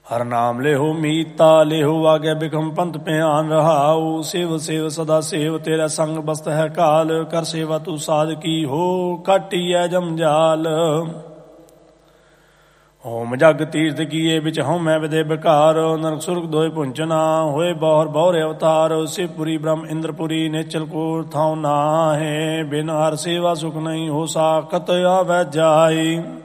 ਹਰ ਨਾਮ ਲਿਹੋ ਮੀਤਾ ਲਿਹੋ ਆਗੇ ਬਿਖਮ ਪੰਥ ਪਿਆਨ ਰਹਾਉ। ਸੇਵ ਸੇਵ ਸਦਾ ਸੇਵ ਤੇਰਾ ਸੰਗ ਬਸਤ ਹੈ ਕਾਲ। ਕਰ ਸੇਵਾ ਤੂੰ ਸਾਧ ਕੀ ਹੋ ਕਾਟੀਐ ਜਮਜਾਲ। ਹੋਮ ਜਗ ਤੀਰਥ ਕੀਏ ਵਿੱਚ ਹਉਮੈ ਵਿਦੇ ਬਿਕਾਰ। ਨਰਕ ਸੁਰਗ ਦੋਇ ਪੁੰਚਨਾ ਹੋਏ ਬਹੁਰ ਬਹੁਰੇ ਅਵਤਾਰ। ਸ਼ਿਵਪੁਰੀ ਬ੍ਰਹਮ ਇੰਦਰਪੁਰੀ ਨੇਚਲ ਕੋ ਥਾਉ ਨਾਹੇ। ਬਿਨ ਹਰ ਸੇਵਾ ਸੁਖ ਨਹੀਂ ਹੋ ਸਾਖਤ ਆਵੈ ਜਾਈ।